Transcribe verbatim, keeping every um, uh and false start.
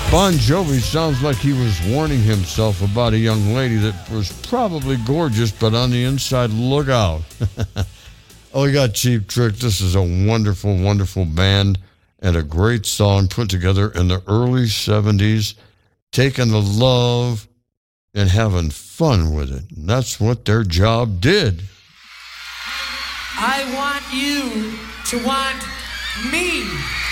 Bon Jovi sounds like he was warning himself about a young lady that was probably gorgeous, but on the inside, look out. Oh, we got Cheap Trick. This is a wonderful, wonderful band and a great song put together in the early seventies, taking the love and having fun with it. And that's what their job did. I want you to want me.